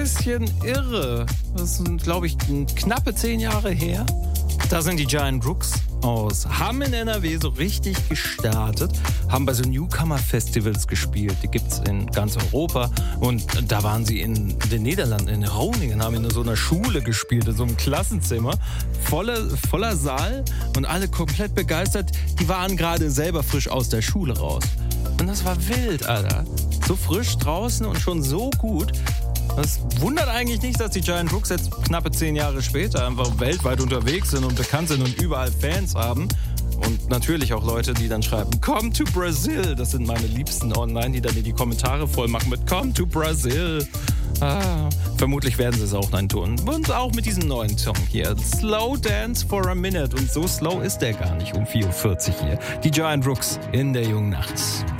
bisschen irre. Das sind, glaube ich, knappe 10 Jahre her. Da sind die Giant Rooks aus Hamm in NRW so richtig gestartet, haben bei so Newcomer-Festivals gespielt. Die gibt's in ganz Europa. Und da waren sie in den Niederlanden, in Groningen, haben in so einer Schule gespielt, in so einem Klassenzimmer. Voller Saal und alle komplett begeistert. Die waren gerade selber frisch aus der Schule raus. Und das war wild, Alter. So frisch draußen und schon so gut. Das wundert eigentlich nicht, dass die Giant Rooks jetzt knappe 10 Jahre später einfach weltweit unterwegs sind und bekannt sind und überall Fans haben. Und natürlich auch Leute, die dann schreiben, come to Brazil. Das sind meine Liebsten online, die dann die Kommentare voll machen mit come to Brazil. Vermutlich werden sie es auch dann tun. Und auch mit diesem neuen Song hier. Slow Dance for a Minute. Und so slow ist der gar nicht um 4:40 Uhr hier. Die Giant Rooks in der jungen Nacht.